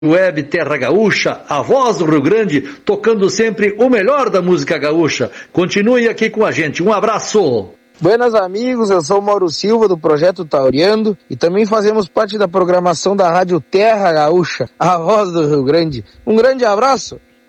Web Terra Gaúcha, a voz do Rio Grande, tocando sempre o melhor da música gaúcha. Continue aqui com a gente. Um abraço! Buenas amigos, eu sou o Mauro Silva do Projeto Tauriando e também fazemos parte da programação da Rádio Terra Gaúcha, a voz do Rio Grande. Um grande abraço!